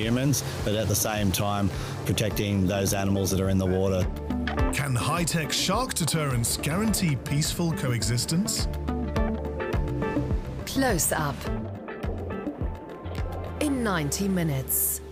humans, but at the same time protecting those animals that are in the water. Can high-tech shark deterrence guarantee peaceful coexistence? Close Up in 90 minutes.